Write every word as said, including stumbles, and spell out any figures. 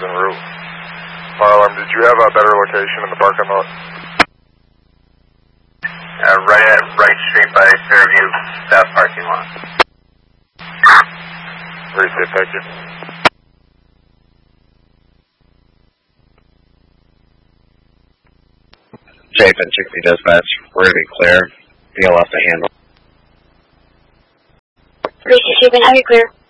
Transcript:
en route. Fire alarm, did you have a better location in the parking lot? Uh, right at right street by Fairview, that parking lot. Very safe, thank you. Safe and sixty dispatch, we're going to be clear. You'll have to handle. Reach achievement, how are you clear?